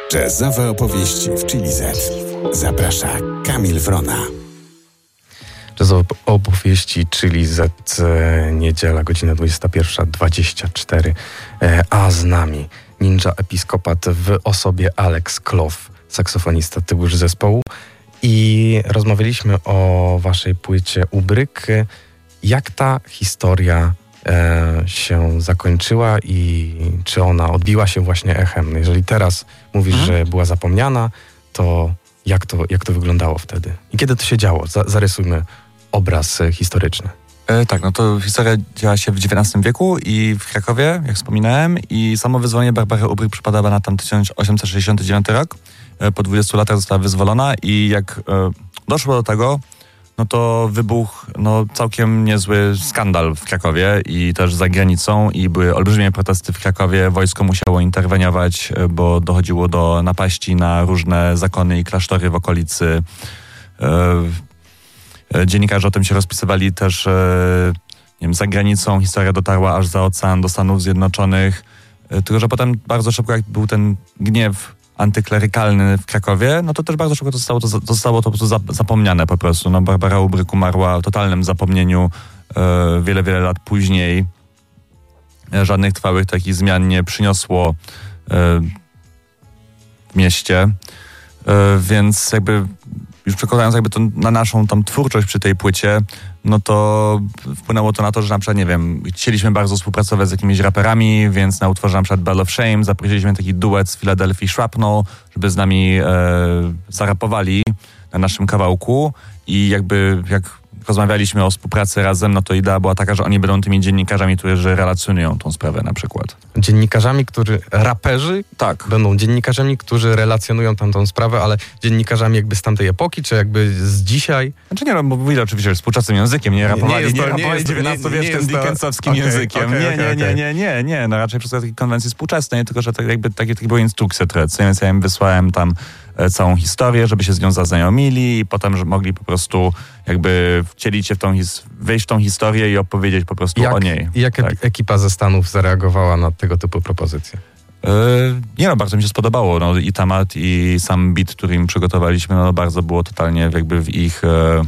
Jazzowe opowieści w Chili Z. Zaprasza Kamil Wrona. Jazzowe opowieści Chili Z, niedziela, godzina 21:24. A z nami Ninja Episkopat w osobie Alex Kloff, saksofonista tyłu zespołu. I rozmawialiśmy o waszej płycie Ubryk. Jak ta historia się zakończyła i czy ona odbiła się właśnie echem? Jeżeli teraz mówisz, że była zapomniana, to jak to wyglądało wtedy? I kiedy to się działo? Zarysujmy obraz historyczny. Tak, no to historia działa się w XIX wieku i w Krakowie, jak wspominałem, i samo wyzwolenie Barbary Ubryk przypada na tam 1869 rok. Po 20 latach została wyzwolona i jak doszło do tego, no to wybuchł całkiem niezły skandal w Krakowie i też za granicą i były olbrzymie protesty w Krakowie. Wojsko musiało interweniować, bo dochodziło do napaści na różne zakony i klasztory w okolicy. Dziennikarze o tym się rozpisywali też za granicą. Historia dotarła aż za ocean do Stanów Zjednoczonych. Tylko że potem bardzo szybko, jak był ten gniew antyklerykalny w Krakowie, no to też bardzo szybko zostało to po prostu zapomniane po prostu. No, Barbara Ubryk umarła w totalnym zapomnieniu wiele, wiele lat później. Żadnych trwałych takich zmian nie przyniosło w mieście. Więc jakby już przekładając jakby to na naszą tam twórczość przy tej płycie, no to wpłynęło to na to, że na przykład, nie wiem, chcieliśmy bardzo współpracować z jakimiś raperami, więc na utworze na przykład Bell of Shame zaprosiliśmy taki duet z Filadelfii Shrapnel, żeby z nami zarapowali na naszym kawałku i jakby jak rozmawialiśmy o współpracy razem, no to idea była taka, że oni będą tymi dziennikarzami, którzy relacjonują tą sprawę na przykład. Dziennikarzami, raperzy? Tak. Będą dziennikarzami, którzy relacjonują tamtą sprawę, ale dziennikarzami jakby z tamtej epoki, czy jakby z dzisiaj? Znaczy nie, no bo mówili oczywiście współczesnym językiem, nie rapowali XIX-wiecznym dickensowskim językiem. Nie, no raczej przez takiej konwencji współczesnej, tylko że takie były instrukcje tradycyjne, więc ja im wysłałem tam całą historię, żeby się z nią zaznajomili i potem, że mogli po prostu jakby wcielić się wejść w tą historię i opowiedzieć po prostu o niej. I jak ekipa ze Stanów zareagowała na tego typu propozycje? Nie no, bardzo mi się spodobało. No, i temat, i sam beat, który im przygotowaliśmy, no bardzo było totalnie jakby w ich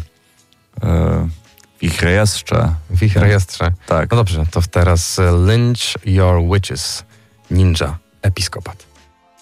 rejestrze. W ich rejestrze. Tak. No dobrze, to teraz Lynch Your Witches, Ninja Episkopat.